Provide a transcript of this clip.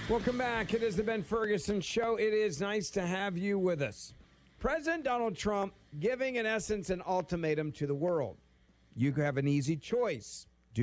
Welcome back. It is the Ben Ferguson Show. It is nice to have you with us. President Donald Trump giving, in essence, an ultimatum to the world. You have an easy choice.